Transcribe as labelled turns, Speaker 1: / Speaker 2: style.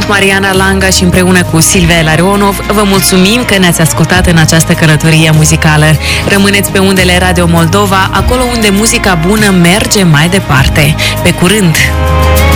Speaker 1: Sunt Mariana Langa și împreună cu Silvia Larionov vă mulțumim că ne-ați ascultat în această călătorie muzicală. Rămâneți pe undele Radio Moldova, acolo unde muzica bună merge mai departe. Pe curând!